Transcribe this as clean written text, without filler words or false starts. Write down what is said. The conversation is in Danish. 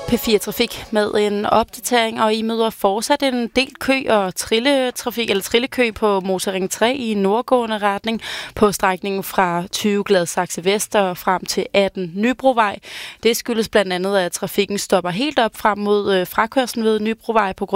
P4 Trafik med en opdatering, og I møder fortsat en del kø og trillekø på Motorring 3 i nordgående retning på strækningen fra 20 Gladsaxe Vest og frem til 18 Nybrovej. Det skyldes blandt andet, at trafikken stopper helt op frem mod frakørslen ved Nybrovej på grund